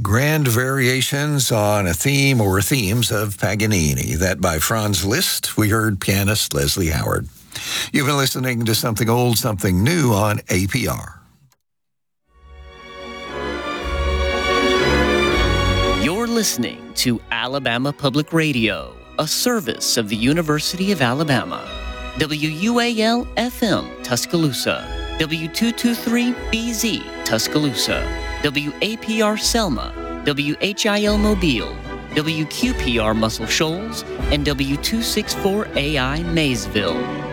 grand variations on a theme or themes of Paganini. That by Franz Liszt. We heard pianist Leslie Howard. You've been listening to Something Old, Something New on APR. You're listening to Alabama Public Radio, a service of the University of Alabama. WUAL-FM Tuscaloosa, W223BZ Tuscaloosa, WAPR Selma, WHIL Mobile, WQPR Muscle Shoals, and W264AI Maysville.